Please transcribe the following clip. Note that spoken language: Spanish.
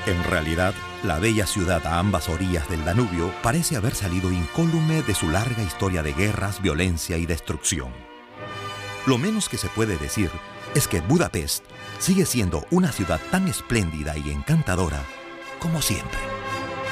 En realidad, la bella ciudad a ambas orillas del Danubio parece haber salido incólume de su larga historia de guerras, violencia y destrucción. Lo menos que se puede decir es que Budapest sigue siendo una ciudad tan espléndida y encantadora como siempre.